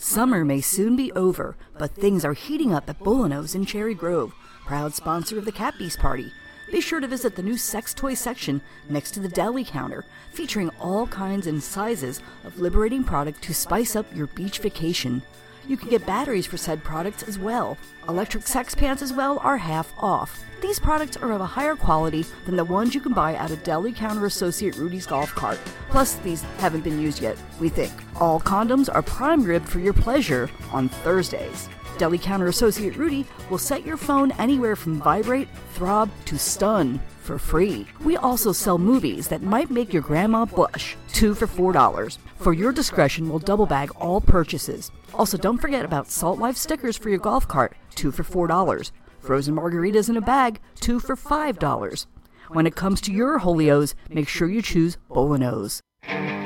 Summer may soon be over, but things are heating up at Bolanos in Cherry Grove, proud sponsor of the Cat Beast Party. Be sure to visit the new sex toy section next to the deli counter, featuring all kinds and sizes of liberating product to spice up your beach vacation. You can get batteries for said products as well. Electric sex pants as well are half off. These products are of a higher quality than the ones you can buy at a deli counter associate Rudy's golf cart. Plus, these haven't been used yet, we think. All condoms are prime ribbed for your pleasure on Thursdays. Deli counter associate Rudy will set your phone anywhere from vibrate, throb, to stun for free. We also sell movies that might make your grandma blush, 2 for $4. For your discretion, we'll double bag all purchases. Also, don't forget about Salt Life stickers for your golf cart, 2 for $4. Frozen margaritas in a bag, 2 for $5. When it comes to your Holios, make sure you choose Bolanos.